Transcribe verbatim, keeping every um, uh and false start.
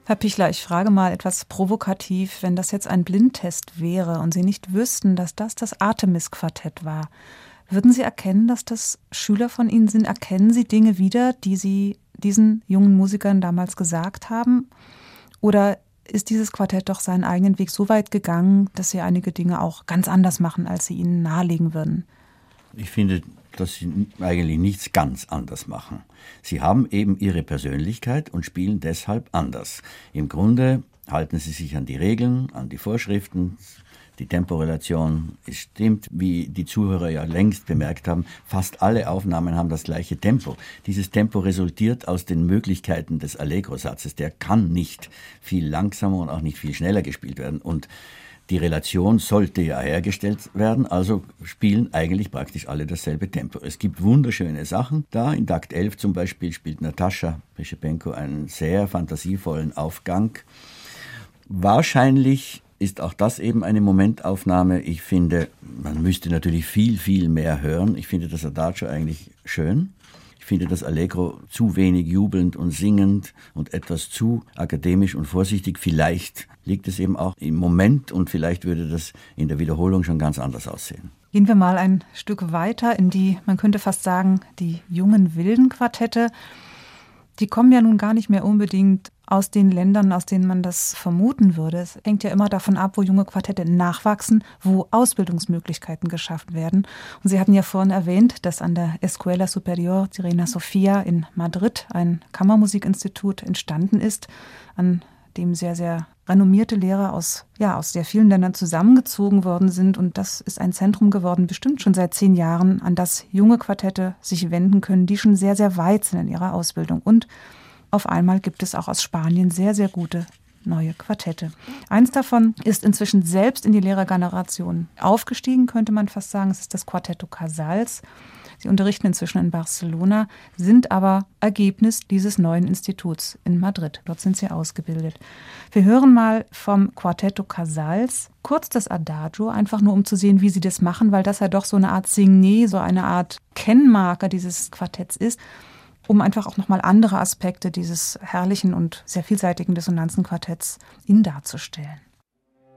Herr Pichler, ich frage mal etwas provokativ, wenn das jetzt ein Blindtest wäre und Sie nicht wüssten, dass das das Artemis-Quartett war, würden Sie erkennen, dass das Schüler von Ihnen sind? Erkennen Sie Dinge wieder, die Sie diesen jungen Musikern damals gesagt haben? Oder ist dieses Quartett doch seinen eigenen Weg so weit gegangen, dass Sie einige Dinge auch ganz anders machen, als Sie ihnen nahelegen würden? Ich finde, dass sie eigentlich nichts ganz anders machen. Sie haben eben ihre Persönlichkeit und spielen deshalb anders. Im Grunde halten sie sich an die Regeln, an die Vorschriften, die Temporelation. Es stimmt, wie die Zuhörer ja längst bemerkt haben, fast alle Aufnahmen haben das gleiche Tempo. Dieses Tempo resultiert aus den Möglichkeiten des Allegro-Satzes. Der kann nicht viel langsamer und auch nicht viel schneller gespielt werden. Und die Relation sollte ja hergestellt werden, also spielen eigentlich praktisch alle dasselbe Tempo. Es gibt wunderschöne Sachen da. In Takt elf zum Beispiel spielt Natascha Peschepenko einen sehr fantasievollen Aufgang. Wahrscheinlich ist auch das eben eine Momentaufnahme. Ich finde, man müsste natürlich viel, viel mehr hören. Ich finde das Adagio eigentlich schön. Ich finde das Allegro zu wenig jubelnd und singend und etwas zu akademisch und vorsichtig. Vielleicht liegt es eben auch im Moment und vielleicht würde das in der Wiederholung schon ganz anders aussehen. Gehen wir mal ein Stück weiter in die, man könnte fast sagen, die jungen wilden Quartette. Die kommen ja nun gar nicht mehr unbedingt aus den Ländern, aus denen man das vermuten würde. Es hängt ja immer davon ab, wo junge Quartette nachwachsen, wo Ausbildungsmöglichkeiten geschaffen werden. Und Sie hatten ja vorhin erwähnt, dass an der Escuela Superior de Reina Sofía in Madrid ein Kammermusikinstitut entstanden ist, an dem sehr, sehr renommierte Lehrer aus, ja, aus sehr vielen Ländern zusammengezogen worden sind. Und das ist ein Zentrum geworden, bestimmt schon seit zehn Jahren, an das junge Quartette sich wenden können, die schon sehr, sehr weit sind in ihrer Ausbildung. Und auf einmal gibt es auch aus Spanien sehr, sehr gute neue Quartette. Eins davon ist inzwischen selbst in die Lehrergeneration aufgestiegen, könnte man fast sagen. Es ist das Quartetto Casals. Sie unterrichten inzwischen in Barcelona, sind aber Ergebnis dieses neuen Instituts in Madrid. Dort sind sie ausgebildet. Wir hören mal vom Quartetto Casals kurz das Adagio, einfach nur um zu sehen, wie sie das machen, weil das ja doch so eine Art Signet, so eine Art Kennmarker dieses Quartetts ist, um einfach auch nochmal andere Aspekte dieses herrlichen und sehr vielseitigen Dissonanzenquartetts Ihnen darzustellen.